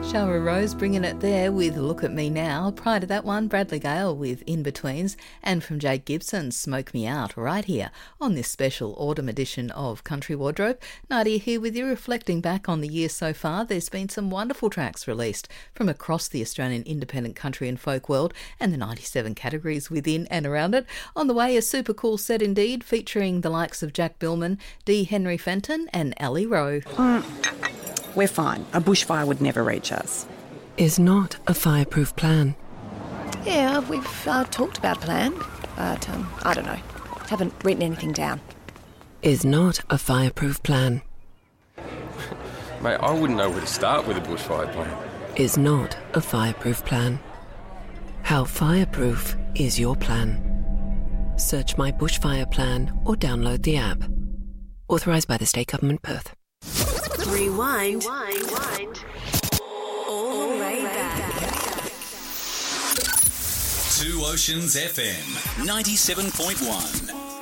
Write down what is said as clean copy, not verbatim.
Shara Rose bringing it there with Look at Me Now. Prior to that one, Bradley Gale with In-Betweens, and from Jake Gibson, Smoke Me Out, right here on this special autumn edition of Country Wardrobe. Nadia here with you, reflecting back on the year so far. There's been some wonderful tracks released from across the Australian independent country and folk world, and the 97 categories within and around it. On the way, a super cool set indeed, featuring the likes of Jack Billman, D. Henry Fenton and Ali Rowe. We're fine. A bushfire would never reach us. Is not a fireproof plan. Yeah, we've talked about a plan, but I don't know. Haven't written anything down. Is not a fireproof plan. Mate, I wouldn't know where to start with a bushfire plan. Is not a fireproof plan. How fireproof is your plan? Search My Bushfire Plan or download the app. Authorised by the State Government, Perth. Rewind. All the way back. Two Oceans FM 97.1.